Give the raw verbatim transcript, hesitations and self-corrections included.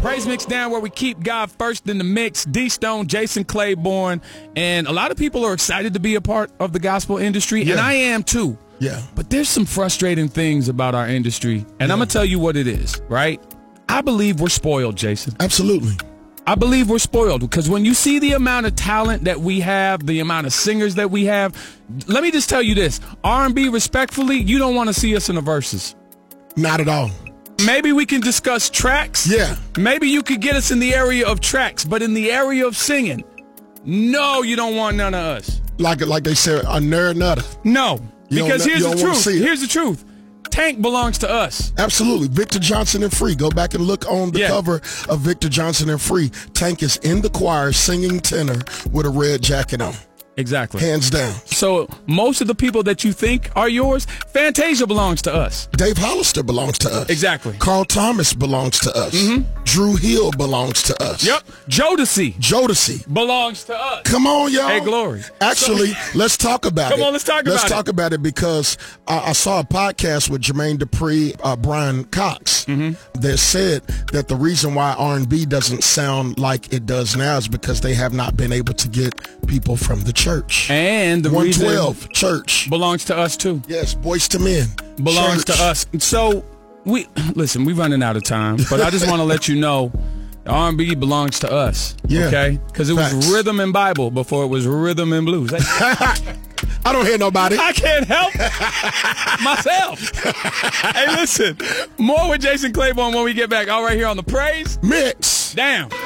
Praise Mix Down, where we keep God first in the mix. D Stone, Jason Claiborne, and a lot of people are excited to be a part of the gospel industry, Yeah. and I am too. Yeah. But there's some frustrating things about our industry, and Yeah. I'm going to tell you what it is, right? I believe we're spoiled, Jason. Absolutely. I believe we're spoiled because when you see the amount of talent that we have, the amount of singers that we have, let me just tell you this. R and B, respectfully, you don't want to see us in the verses. Not at all. Maybe we can discuss tracks. Yeah. Maybe you could get us in the area of tracks, but in the area of singing, no, you don't want none of us. Like like they said, a nerd nutter. No, You don't because know- here's you the don't wanna truth. see it. Here's the truth. Tank belongs to us. Absolutely. Victor Johnson and Free. Go back and look on the Yeah. cover of Victor Johnson and Free. Tank is in the choir singing tenor with a red jacket on. Exactly. Hands down. So most of the people that you think are yours, Fantasia belongs to us. Dave Hollister belongs to us. Exactly. Carl Thomas belongs to us. Drew Hill belongs to us. Yep. Jodeci Jodeci. belongs to us. Come on, y'all. Hey, Glory. Actually, let's talk about Come it. on, let's talk about Let's it. talk about it because I, I saw a podcast with Jermaine Dupri, uh, Brian Cox, Mm-hmm. that said that the reason why R and B doesn't sound like it does now is because they have not been able to get people from the church. And the one reason twelve church. belongs to us too. Yes, Boys to Men. Belongs Church. to us. So we listen. We're running out of time, but I just want to let you know, R and B belongs to us. Yeah. Okay, because it was Facts. rhythm and Bible before it was rhythm and blues. I don't hear nobody. I can't help myself. Hey, listen. More with Jason Claiborne when we get back. All right here on the Praise Mix. Down.